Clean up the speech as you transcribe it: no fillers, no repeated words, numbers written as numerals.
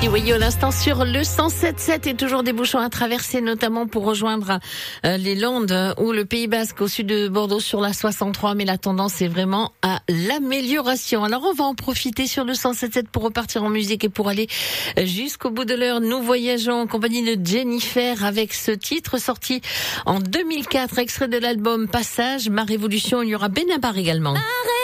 Petit Voyou à l'instant sur le 107.7 et toujours des bouchons à traverser, notamment pour rejoindre les Landes ou le Pays Basque au sud de Bordeaux sur la 63. Mais la tendance est vraiment à l'amélioration. Alors on va en profiter sur le 107.7 pour repartir en musique et pour aller jusqu'au bout de l'heure. Nous voyageons en compagnie de Jennifer avec ce titre sorti en 2004, extrait de l'album Passage, Ma Révolution. Il y aura Benabar également.